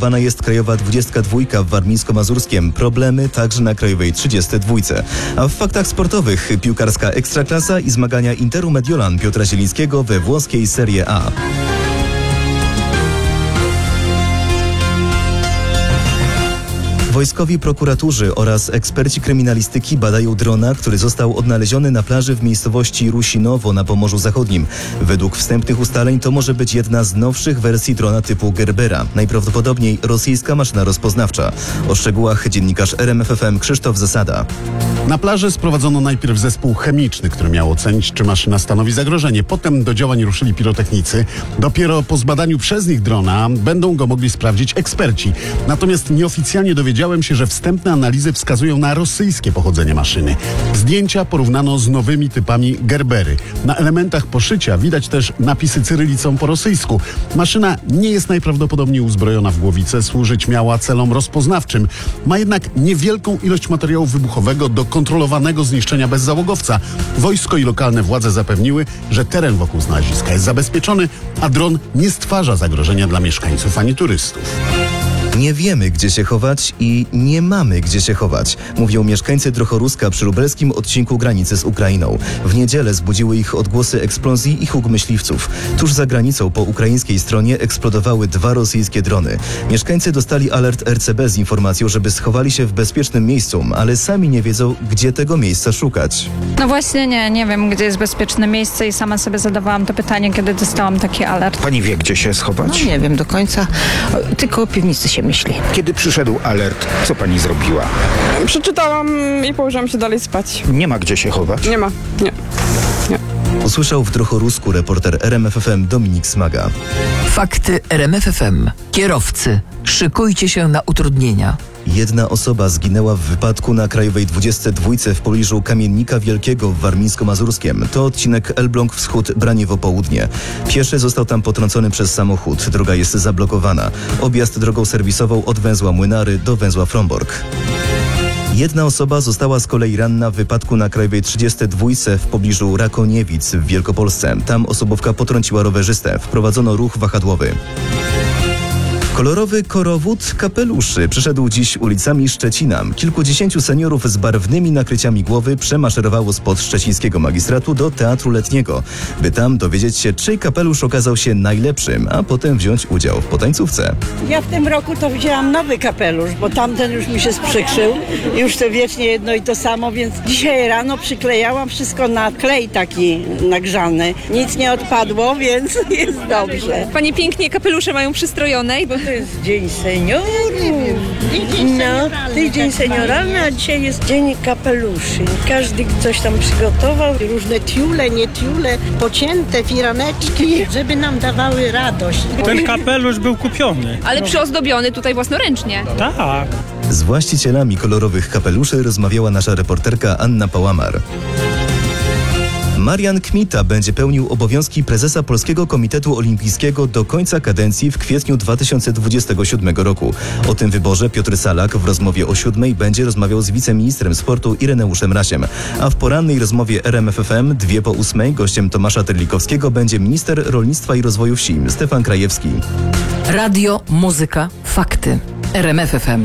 szykowana jest krajowa 22 w Warmińsko-Mazurskiem. Problemy także na krajowej 32. A w faktach sportowych piłkarska Ekstraklasa i zmagania Interu Mediolan Piotra Zielińskiego we włoskiej Serie A. Wojskowi prokuratorzy oraz eksperci kryminalistyki badają drona, który został odnaleziony na plaży w miejscowości Rusinowo na Pomorzu Zachodnim. Według wstępnych ustaleń to może być jedna z nowszych wersji drona typu Gerbera. Najprawdopodobniej rosyjska maszyna rozpoznawcza. O szczegółach dziennikarz RMFFM Krzysztof Zasada. Na plaży sprowadzono najpierw zespół chemiczny, który miał ocenić, czy maszyna stanowi zagrożenie. Potem do działań ruszyli pirotechnicy. Dopiero po zbadaniu przez nich drona będą go mogli sprawdzić eksperci. Natomiast nieoficjalnie dowiedziałem się, że wstępne analizy wskazują na rosyjskie pochodzenie maszyny. Zdjęcia porównano z nowymi typami Gerbery. Na elementach poszycia widać też napisy cyrylicą po rosyjsku. Maszyna nie jest najprawdopodobniej uzbrojona w głowicę, służyć miała celom rozpoznawczym. Ma jednak niewielką ilość materiału wybuchowego do kontrolowanego zniszczenia bez załogowca. Wojsko i lokalne władze zapewniły, że teren wokół znaleziska jest zabezpieczony, a dron nie stwarza zagrożenia dla mieszkańców ani turystów. Nie wiemy, gdzie się chować i nie mamy gdzie się chować, mówią mieszkańcy Drochoruska przy lubelskim odcinku granicy z Ukrainą. W niedzielę zbudziły ich odgłosy eksplozji i huk myśliwców. Tuż za granicą po ukraińskiej stronie eksplodowały 2 rosyjskie drony. Mieszkańcy dostali alert RCB z informacją, żeby schowali się w bezpiecznym miejscu, ale sami nie wiedzą, gdzie tego miejsca szukać. No właśnie nie wiem, gdzie jest bezpieczne miejsce i sama sobie zadawałam to pytanie, kiedy dostałam taki alert. Pani wie, gdzie się schować? No nie wiem do końca, tylko o piwnicy się myśli. Kiedy przyszedł alert, co pani zrobiła? Przeczytałam i położyłam się dalej spać. Nie ma gdzie się chować? Nie ma, nie. Usłyszał w Drochorusku reporter RMFFM Dominik Smaga. Fakty RMFFM. Kierowcy, szykujcie się na utrudnienia. Jedna osoba zginęła w wypadku na krajowej 22 w pobliżu Kamiennika Wielkiego w Warmińsko-Mazurskiem. To odcinek Elbląg Wschód, Braniewo Południe. Pieszy został tam potrącony przez samochód. Droga jest zablokowana. Objazd drogą serwisową od węzła Młynary do węzła Frombork. Jedna osoba została z kolei ranna w wypadku na krajowej 32 w pobliżu Rakoniewic w Wielkopolsce. Tam osobówka potrąciła rowerzystę. Wprowadzono ruch wahadłowy. Kolorowy korowód kapeluszy przyszedł dziś ulicami Szczecina. Kilkudziesięciu seniorów z barwnymi nakryciami głowy przemaszerowało spod szczecińskiego magistratu do Teatru Letniego, by tam dowiedzieć się, czyj kapelusz okazał się najlepszym, a potem wziąć udział w potańcówce. Ja w tym roku to wzięłam nowy kapelusz, bo tamten już mi się sprzykrzył. Już to wiecznie jedno i to samo, więc dzisiaj rano przyklejałam wszystko na klej taki nagrzany. Nic nie odpadło, więc jest dobrze. Panie pięknie kapelusze mają przystrojone. To jest Dzień Seniorów. No, tydzień senioralny, a dzisiaj jest Dzień Kapeluszy. Każdy coś tam przygotował, różne tiule, nie tiule, pocięte firaneczki, żeby nam dawały radość. Ten kapelusz był kupiony. Ale przyozdobiony tutaj własnoręcznie. Tak. Z właścicielami kolorowych kapeluszy rozmawiała nasza reporterka Anna Pałamar. Marian Kmita będzie pełnił obowiązki prezesa Polskiego Komitetu Olimpijskiego do końca kadencji w kwietniu 2027 roku. O tym wyborze Piotr Salak w rozmowie o 7 będzie rozmawiał z wiceministrem sportu Ireneuszem Rasiem. A w porannej rozmowie RMFFM 7:02 gościem Tomasza Terlikowskiego będzie minister rolnictwa i rozwoju wsi Stefan Krajewski. Radio, muzyka, fakty. RMFFM.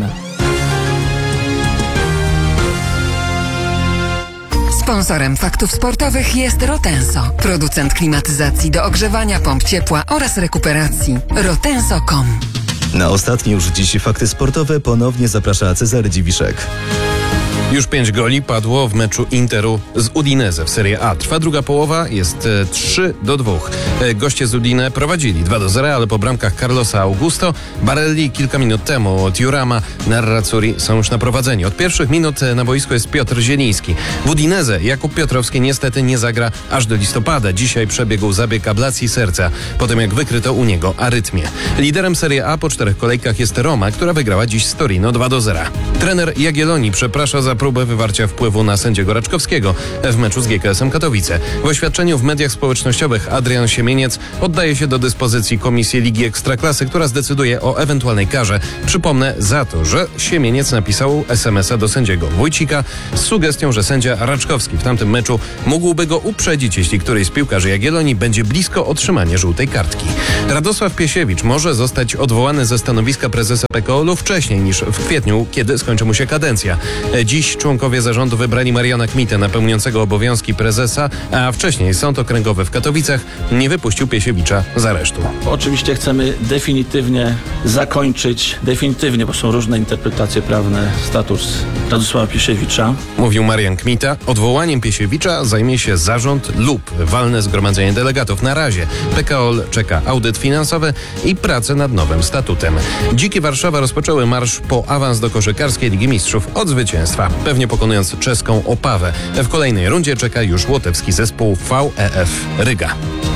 Sponsorem faktów sportowych jest Rotenso, producent klimatyzacji do ogrzewania, pomp ciepła oraz rekuperacji. Rotenso.com. Na ostatnie już dziś fakty sportowe ponownie zaprasza Cezary Dziwiszek. Już 5 goli padło w meczu Interu z Udinese w Serie A. Trwa druga połowa, jest 3-2. Goście z Udine prowadzili 2-0, ale po bramkach Carlosa Augusto, Barelli kilka minut temu, Tiurama, Nerazzurri są już na prowadzeniu. Od pierwszych minut na boisku jest Piotr Zieliński. W Udinese Jakub Piotrowski niestety nie zagra aż do listopada. Dzisiaj przebiegł zabieg ablacji serca, potem jak wykryto u niego arytmię. Liderem Serie A po 4 kolejkach jest Roma, która wygrała dziś z Torino 2-0. Trener Jagiellonii przeprasza za próbę wywarcia wpływu na sędziego Raczkowskiego w meczu z GKS-em Katowice. W oświadczeniu w mediach społecznościowych Adrian Siemieniec oddaje się do dyspozycji Komisji Ligi Ekstraklasy, która zdecyduje o ewentualnej karze. Przypomnę za to, że Siemieniec napisał SMS-a do sędziego Wójcika z sugestią, że sędzia Raczkowski w tamtym meczu mógłby go uprzedzić, jeśli któryś z piłkarzy Jagiellonii będzie blisko otrzymania żółtej kartki. Radosław Piesiewicz może zostać odwołany ze stanowiska prezesa PKOL-u wcześniej niż w kwietniu, kiedy skończy mu się kadencja. Dziś członkowie zarządu wybrali Mariana Kmitę na pełniącego obowiązki prezesa, a wcześniej Sąd Okręgowy w Katowicach nie wypuścił Piesiewicza z aresztu. Oczywiście chcemy definitywnie zakończyć, bo są różne interpretacje prawne, status Radosława Piesiewicza. Mówił Marian Kmita. Odwołaniem Piesiewicza zajmie się zarząd lub walne zgromadzenie delegatów. Na razie PKOL czeka audyt finansowy i pracę nad nowym statutem. Dziki Warszawa rozpoczęły marsz po awans do koszykarskiej Ligi Mistrzów od zwycięstwa, pewnie pokonując czeską Opawę. W kolejnej rundzie czeka już łotewski zespół VEF Ryga.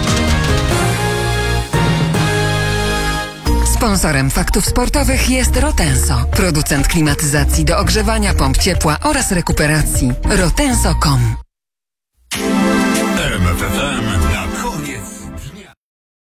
Sponsorem faktów sportowych jest Rotenso, producent klimatyzacji do ogrzewania, pomp ciepła oraz rekuperacji. Rotenso.com